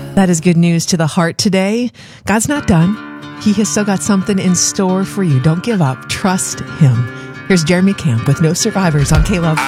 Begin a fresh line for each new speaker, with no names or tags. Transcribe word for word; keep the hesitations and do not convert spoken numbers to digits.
That is good news to the heart today. God's not done. He has still got something in store for you. Don't give up. Trust Him. Here's Jeremy Camp with No Survivors on K-Love.